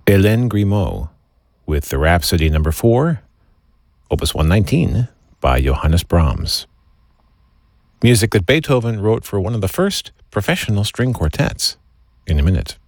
Hélène Grimaud with the Rhapsody No. 4, Opus 119 by Johannes Brahms. Music that Beethoven wrote for one of the first professional string quartets. In a minute.